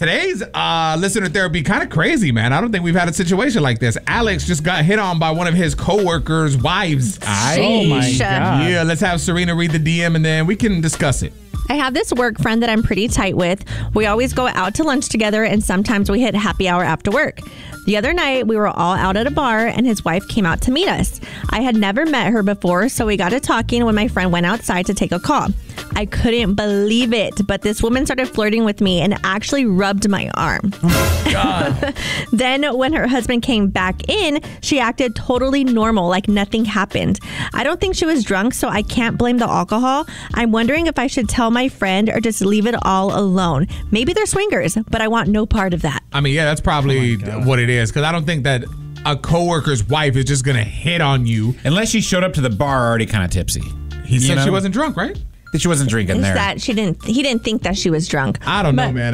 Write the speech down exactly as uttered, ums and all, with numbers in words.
Today's uh, listener therapy kind of crazy, man. I don't think we've had a situation like this. Alex just got hit on by one of his coworkers' wives. Oh my God. Yeah, let's have Serena read the D M and then we can discuss it. I have this work friend that I'm pretty tight with. We always go out to lunch together, and sometimes we hit happy hour after work. The other night, we were all out at a bar, and his wife came out to meet us. I had never met her before, so we got to talking when my friend went outside to take a call. I couldn't believe it, but this woman started flirting with me and actually rubbed my arm. Oh, God. Then when her husband came back in, she acted totally normal, like nothing happened. I don't think she was drunk, so I can't blame the alcohol. I'm wondering if I should tell my friend or just leave it all alone. Maybe they're swingers, but I want no part of that. I mean, yeah, that's probably oh what it is, because I don't think that a coworker's wife is just going to hit on you. Unless she showed up to the bar already kind of tipsy. He said know? she wasn't drunk, right? That she wasn't drinking Is there. That she didn't. He didn't think that she was drunk. I don't but, know, man.